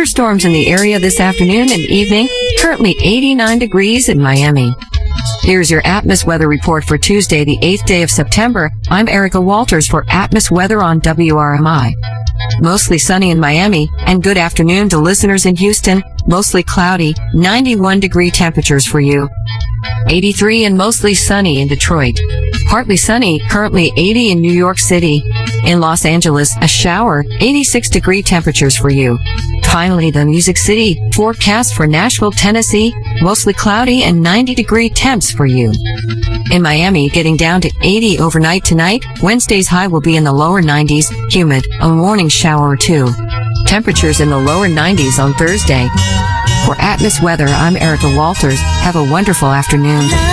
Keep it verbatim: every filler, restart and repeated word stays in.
Thunderstorms in the area this afternoon and evening. Currently eighty-nine degrees in Miami. Here's your Atmos weather report for Tuesday, the eighth day of September. I'm Erica Walters for Atmos Weather on W R M I. Mostly sunny in Miami, and good afternoon to listeners in Houston. Mostly cloudy, ninety-one degree temperatures for you. eighty-three and mostly sunny in Detroit. Partly sunny, currently eighty in New York City. In Los Angeles, a shower, eighty-six degree temperatures for you. Finally, the Music City, forecast for Nashville, Tennessee, mostly cloudy and ninety degree temps for you. In Miami, getting down to eighty overnight tonight. Wednesday's high will be in the lower nineties, humid, a morning shower or two. Temperatures in the lower nineties on Thursday. For Atmos Weather, I'm Erica Walters. Have a wonderful afternoon.